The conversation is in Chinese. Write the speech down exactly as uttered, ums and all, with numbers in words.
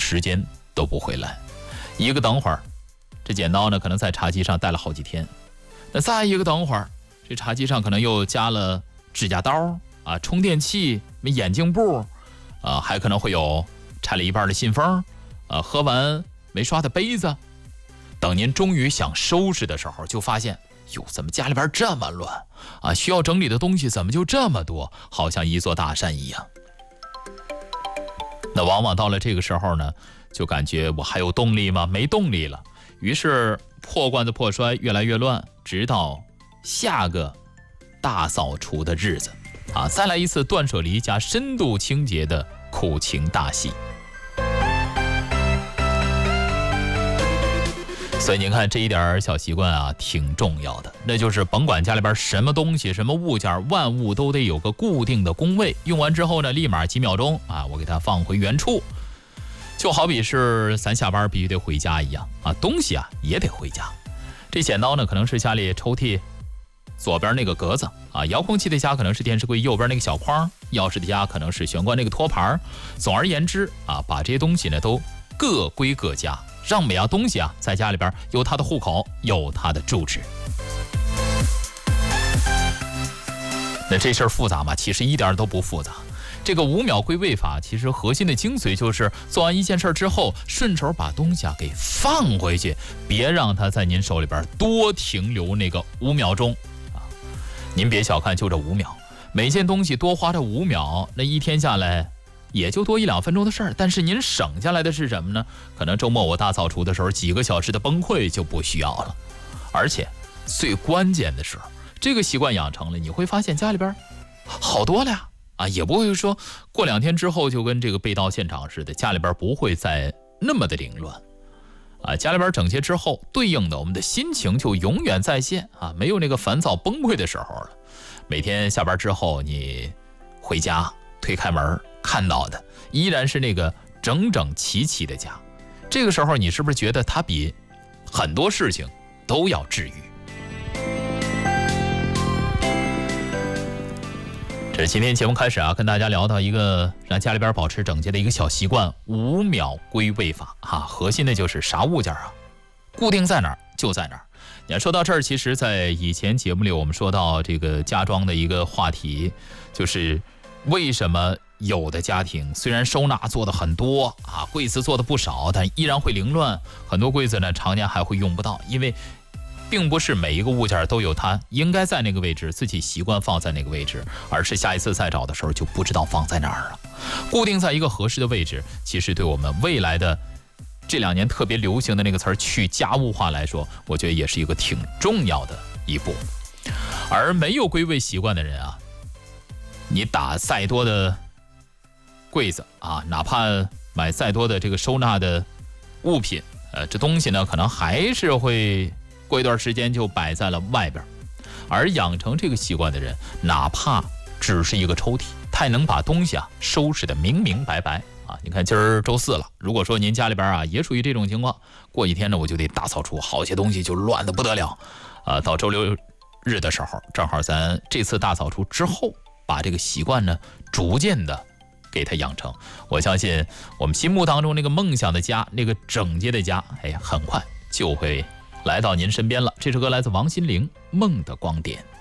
时间都不会来。一个等会儿，这剪刀呢可能在茶几上待了好几天，那再一个等会儿，这茶几上可能又加了指甲刀啊、充电器、眼镜布啊，还可能会有拆了一半的信封啊，喝完没刷的杯子。等您终于想收拾的时候，就发现哟，怎么家里边这么乱啊？需要整理的东西怎么就这么多，好像一座大山一样。那往往到了这个时候呢，就感觉我还有动力吗？没动力了。于是破罐子破摔，越来越乱，直到下个大扫除的日子啊，再来一次断舍离加深度清洁的苦情大戏。所以您看这一点小习惯啊，挺重要的。那就是甭管家里边什么东西、什么物件，万物都得有个固定的工位。用完之后呢，立马几秒钟啊，我给它放回原处。就好比是咱下班必须得回家一样啊，东西啊也得回家。这剪刀呢，可能是家里抽屉左边那个格子啊，遥控器的家可能是电视柜右边那个小框，钥匙的家可能是玄关那个托盘。总而言之啊，把这些东西呢都各归各家。让每样东西啊，在家里边有它的户口，有它的住址。那这事儿复杂吗？其实一点都不复杂。这个五秒归位法，其实核心的精髓就是做完一件事之后，顺手把东西啊给放回去，别让它在您手里边多停留那个五秒钟啊！您别小看就这五秒，每件东西多花这五秒，那一天下来也就多一两分钟的事儿，但是您省下来的是什么呢？可能周末我大扫除的时候，几个小时的崩溃就不需要了。而且最关键的是，这个习惯养成了，你会发现家里边好多了呀，啊，也不会说过两天之后就跟这个被盗现场似的，家里边不会再那么的凌乱啊。家里边整洁之后，对应的我们的心情就永远在线啊，没有那个烦躁崩溃的时候了。每天下班之后，你回家推开门，看到的依然是那个整整齐齐的家。这个时候你是不是觉得它比很多事情都要治愈？这是今天节目开始啊，跟大家聊到一个让家里边保持整洁的一个小习惯，五秒归位法啊。核心的就是啥物件啊，固定在哪儿就在哪儿。你看说到这儿，其实在以前节目里我们说到这个家装的一个话题，就是为什么有的家庭虽然收纳做的很多啊，柜子做的不少，但依然会凌乱。很多柜子呢，常年还会用不到，因为并不是每一个物件都有它应该在那个位置，自己习惯放在那个位置，而是下一次再找的时候就不知道放在哪儿了。固定在一个合适的位置，其实对我们未来的这两年特别流行的那个词儿去家务化来说，我觉得也是一个挺重要的一步。而没有归位习惯的人啊，你打再多的柜子啊，哪怕买再多的这个收纳的物品，呃，这东西呢可能还是会过一段时间就摆在了外边。而养成这个习惯的人，哪怕只是一个抽屉，他也能把东西啊收拾得明明白白啊。你看今儿周四了，如果说您家里边啊也属于这种情况，过几天呢我就得大扫除，好些东西就乱得不得了啊。到周六日的时候，正好咱这次大扫除之后，把这个习惯呢逐渐的给它养成。我相信我们心目当中那个梦想的家，那个整洁的家，哎，很快就会来到您身边了。这首歌来自王心凌，《梦的光点》。